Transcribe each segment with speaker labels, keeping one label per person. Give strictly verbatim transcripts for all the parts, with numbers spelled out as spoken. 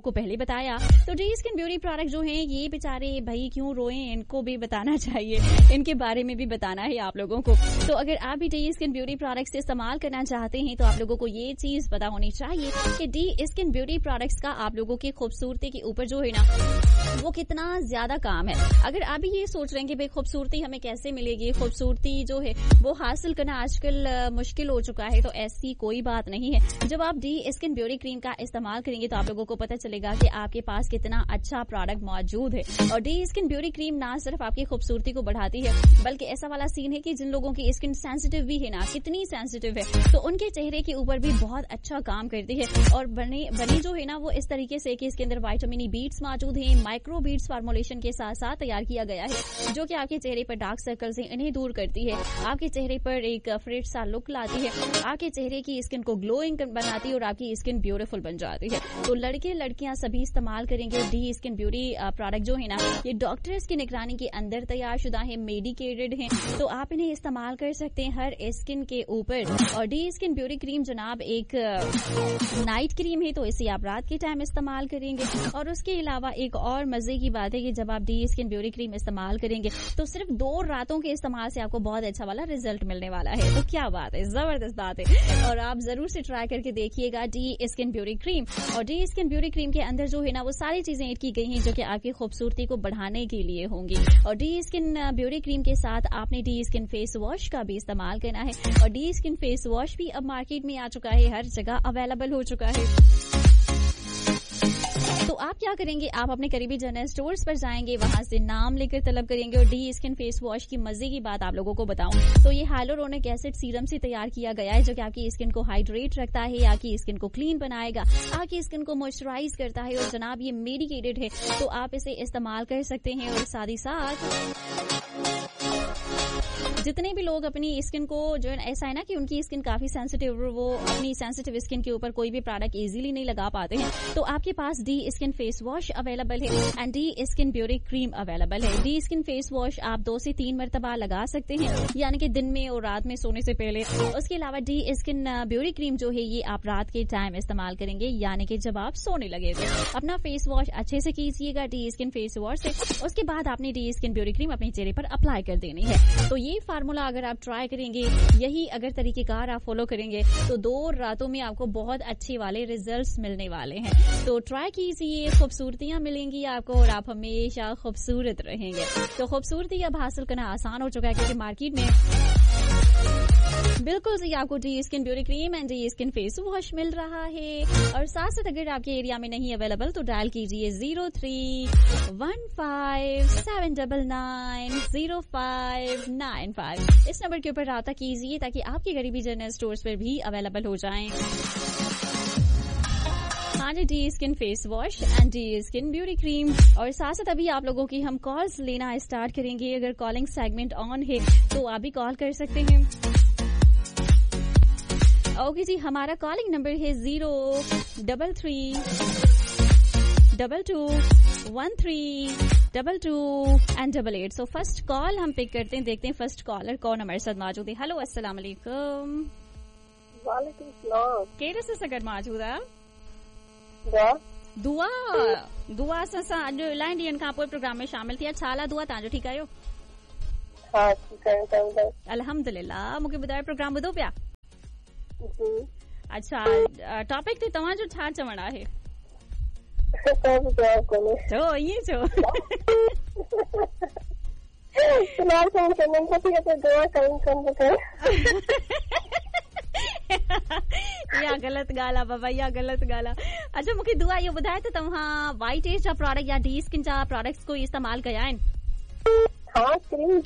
Speaker 1: को पहले बताया। तो डी स्किन ब्यूटी प्रोडक्ट जो हैं ये बेचारे भाई क्यों रोए, इनको भी बताना चाहिए, इनके बारे में भी बताना है आप लोगों को। तो अगर आप भी डी स्किन ब्यूटी प्रोडक्ट्स इस्तेमाल करना चाहते हैं तो आप लोगों को ये चीज पता होनी चाहिए कि डी स्किन ब्यूटी प्रोडक्ट्स का आप लोगों की खूबसूरती के ऊपर जो है ना वो कितना ज्यादा काम है। अगर आप भी ये सोच रहे हैं कि भाई खूबसूरती हमें कैसे मिलेगी, खूबसूरती जो है वो हासिल करना आजकल मुश्किल हो चुका है, तो ऐसी कोई बात नहीं है। जब आप डी स्किन ब्यूटी क्रीम का इस्तेमाल करेंगे तो आप लोगों को पता चलेगा कि आपके पास कितना अच्छा प्रोडक्ट मौजूद है। और डी स्किन ब्यूटी क्रीम ना सिर्फ आपकी खूबसूरती को बढ़ाती है बल्कि ऐसा वाला सीन है कि जिन लोगों की स्किन सेंसिटिव भी है ना, कितनी सेंसिटिव है, तो उनके चेहरे के ऊपर भी बहुत अच्छा काम करती है। और बनी बनी जो है ना वो इस तरीके से कि इसके अंदर विटामिन ई बीट्स मौजूद हैं, माइक्रो बीट्स फार्मूलेशन के साथ साथ तैयार किया गया है जो कि आपके चेहरे पर डार्क सर्कल्स हैं इन्हें दूर करती है, आपके चेहरे पर एक फ्रेश सा लुक लाती है, आपके चेहरे की स्किन को ग्लोइंग बनाती है और आपकी स्किन ब्यूटीफुल बन जाती है। तो लड़के लड़कियां सभी इस्तेमाल करेंगे डी स्किन ब्यूटी प्रोडक्ट जो है ना ये डॉक्टर्स की निगरानी के अंदर तैयार शुदा है, मेडिकेटेड है, तो आप इन्हें इस्तेमाल कर सकते हैं हर स्किन के ऊपर। और डी स्किन ब्यूटी क्रीम जनाब एक नाइट क्रीम है तो इसे आप रात के टाइम इस्तेमाल करेंगे। और उसके अलावा एक और मजे की बात है कि जब आप डी स्किन ब्यूटी क्रीम इस्तेमाल करेंगे तो सिर्फ दो रातों के इस्तेमाल से आपको बहुत अच्छा वाला रिजल्ट मिलने वाला है। तो क्या बात है, जबरदस्त बात है। और आप जरूर से ट्राई करके देखिएगा डी स्किन ब्यूटी क्रीम। और डी स्किन ब्यूटी क्रीम के अंदर जो है ना वो सारी चीजें ऐड की गई हैं जो कि आपकी खूबसूरती को बढ़ाने के लिए होंगी। और डी स्किन ब्यूटी क्रीम के साथ आपने डी स्किन फेस वॉश का भी इस्तेमाल करना है। और डी स्किन फेस वॉश भी अब मार्केट में आ चुका है, हर जगह अवेलेबल हो चुका है। तो आप क्या करेंगे, आप अपने करीबी जनरल स्टोर्स पर जाएंगे, वहां से नाम लेकर तलब करेंगे। और डी स्किन फेस वॉश की मजे की बात आप लोगों को बताऊं तो ये हाइलुरोनिक एसिड सीरम से तैयार किया गया है जो कि आपकी स्किन को हाइड्रेट रखता है, आपकी स्किन को क्लीन बनाएगा, आपकी स्किन को मॉइस्चराइज करता है। और जनाब ये मेडिकेटेड है तो आप इसे इस्तेमाल कर सकते हैं। और साथ ही साथ जितने भी लोग अपनी स्किन को जो है ऐसा है ना कि उनकी स्किन काफी सेंसिटिव, वो अपनी सेंसिटिव स्किन के ऊपर कोई भी प्रोडक्ट इजीली नहीं लगा पाते हैं, तो आपके पास D skin face wash available है and D skin beauty cream available है। डी स्किन फेस वॉश आप दो से तीन मरतबा लगा सकते हैं, यानी कि दिन में और रात में सोने से पहले। उसके अलावा डी स्किन ब्यूटी क्रीम जो है ये आप रात के टाइम इस्तेमाल करेंगे, यानी कि जब आप सोने लगे थे। अपना फेस वॉश अच्छे से कीजिएगा डी स्किन फेस वॉश से। उसके बाद आपने डी स्किन ब्यूटी क्रीम अपने चेहरे पर अप्लाई कर देनी है। तो ये फार्मूला अगर आप ट्राई करेंगे, यही अगर तरीकेकार आप फॉलो करेंगे तो दो रातों में आपको बहुत अच्छे वाले रिजल्ट्स मिलने वाले हैं। तो ट्राई कीजिए, खूबसूरतियां मिलेंगी आपको और आप हमेशा खूबसूरत रहेंगे। तो खूबसूरती अब हासिल करना आसान हो चुका है क्योंकि मार्केट में बिल्कुल जी आपको D skin beauty cream and D skin face wash मिल रहा है। और साथ साथ अगर आपके एरिया में नहीं अवेलेबल तो डायल कीजिए zero three one five seven double nine zero five nine five. इस नंबर के ऊपर राब्ता कीजिए ताकि आपके करीबी जनरल स्टोर्स पर भी अवेलेबल हो जाएं हाँ G D skin face wash and D skin beauty cream. और साथ साथ अभी आप लोगों की हम कॉल्स लेना स्टार्ट करेंगे। अगर कॉलिंग सेगमेंट ऑन है तो आप भी कॉल कर सकते हैं। ओके जी, हमारा कॉलिंग नंबर है zero double three double two one three double two and double eight. So first call हम पिक करते हैं, देखते हैं फर्स्ट कॉलर कौन हमारे साथ मौजूद है। हेलो अस्सलाम वालेकुम।
Speaker 2: वालेकुम सलाम।
Speaker 1: केरे से सगड़ मौजूद है
Speaker 2: दुआ
Speaker 1: दुआ दुआ सां अॼु इलाही ॾींहंनि खां पोइ प्रोग्राम में शामिल थी। छा हाल दुआ तव्हांजो, ठीकु आहियो?
Speaker 2: हा ठीकु आहियां।
Speaker 1: अल्हम्दुलिल्लाह। मूंखे ॿुधायो प्रोग्राम ॿुधो पिया? अच्छा, टॉपिक ते तव्हांजो छा चवणु आहे? छो ईअं छो? इहा ग़लति ॻाल्हि आहे बाबा, इहा ग़लति ॻाल्हि आहे। अच्छा मूंखे दुआ इहो ॿुधाए त तव्हां वाइट एज जा प्रोडक्ट या डी स्किन जा प्रोडक्ट्स कोई इस्तेमाल कया आहिनि?
Speaker 2: हाँ क्रीम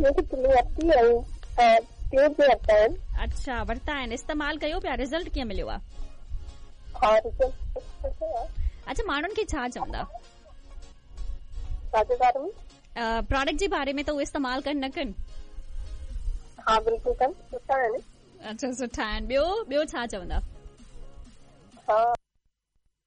Speaker 1: अच्छा वरिता आहिनि, इस्तेमाल कयो पिया, रिज़ल्ट कीअं मिलियो आहे? अच्छा माण्हुनि खे छा चवंदा प्रोडक्ट जे बारे में, त उहे इस्तेमाल कनि न कनि?
Speaker 2: हाँ बिल्कुलु कनि, सुठा आहिनि।
Speaker 1: अच्छा सुठा आहिनि। ॿियो ॿियो छा चवंदा?
Speaker 2: हाँ